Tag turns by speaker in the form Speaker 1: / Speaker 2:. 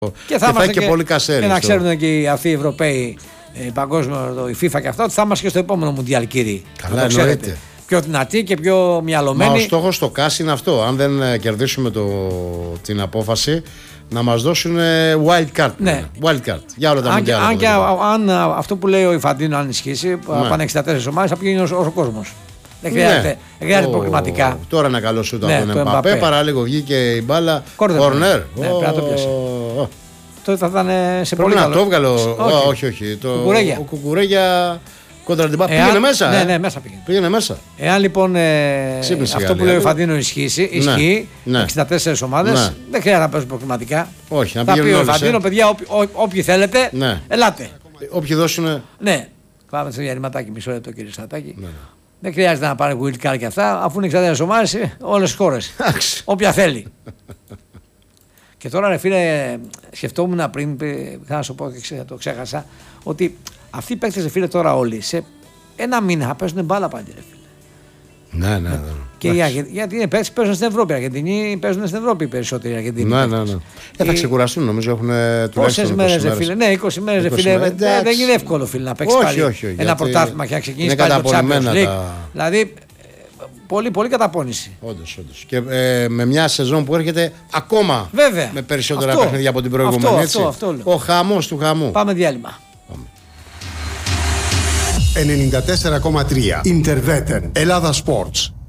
Speaker 1: Και θα
Speaker 2: έχει και πολύ κασέρι.
Speaker 1: Και να ξέρουν και αυτοί οι Ευρωπαίοι, παγκόσμιο, η FIFA και αυτά, ότι θα είμαστε και στο επόμενο Μουντιάλ, κύριοι.
Speaker 2: Καλά, εννοείται.
Speaker 1: Πιο δυνατοί και πιο μυαλωμένοι.
Speaker 2: Μα ο στόχος στο ΚΑΣ είναι αυτό. Αν δεν κερδίσουμε την απόφαση, να μας δώσουν wild card.
Speaker 1: Ναι.
Speaker 2: Wild card για όλα τα Μουντιάλ.
Speaker 1: Αν αυτό που λέει ο Ιφαντίνο, αν ισχύσει, πάνε 64 ομάδες, θα πηγαίνει ο κόσμος. Δεν χρειάζεται προβληματικά.
Speaker 2: Τώρα ένα καλό σούτ από τον Εμπαπέ. Παράλογο βγήκε η μπάλα.
Speaker 1: Κορνέρ. Ναι, πρέπει να το πιάσει. Τότε θα ήταν σε πολύ καλό.
Speaker 2: Πρέπει να το βγάλω. Όχι. Ο Κουκουρέγια κόντρα την Πάπα. Πήγαινε μέσα.
Speaker 1: Ναι, μέσα πήγαινε
Speaker 2: μέσα.
Speaker 1: Εάν λοιπόν αυτό που λέει ο Φαντίνο ισχύει, 64 ομάδες, δεν χρειάζεται να παίζουν προκληματικά.
Speaker 2: Όχι, να
Speaker 1: θα πει ο Φαντίνο,
Speaker 2: σε...
Speaker 1: παιδιά, όποιοι θέλετε, ελάτε.
Speaker 2: Όποιοι δώσουν.
Speaker 1: Ναι, πάμε στο διαρρηματάκι, μισό λεπτό κύριε Στατάκη. Δεν χρειάζεται να πάρει wild card και αυτά, αφού είναι 64 ομάδες, όλες τις χώρες. Όποια θέλει. Και τώρα, ρε φίλε, σκεφτόμουν πριν, θα να σου πω και το ξέχασα, ότι αυτοί οι παίκτες, φίλε, τώρα όλοι σε ένα μήνα θα παίζουν μπάλα πάλι, ρε φίλε.
Speaker 2: Ναι.
Speaker 1: Και γιατί είναι παίκτες που παίζουν στην Ευρώπη. Οι Αργεντινοί παίζουν στην Ευρώπη περισσότεροι.
Speaker 2: Ναι. Θα ξεκουραστούν, νομίζω έχουν τουλάχιστον.
Speaker 1: Πόσες μέρες, ρε φίλε. Ναι, 20 μέρες, ρε φίλε. Δεν είναι εύκολο, φίλε, να παίξει πάλι ένα πρωτάθλημα και να ξεκινήσει πάλι το Champions League. Δηλαδή, πολύ καταπώνηση.
Speaker 2: Όντως. Και με μια σεζόν που έρχεται ακόμα με περισσότερα παιχνίδια από την προηγούμενη.
Speaker 1: Αυτό.
Speaker 2: Ο χαμός του χαμού.
Speaker 1: Πάμε διάλειμμα.
Speaker 3: 94,3 Interveten Ελλάδα Sports.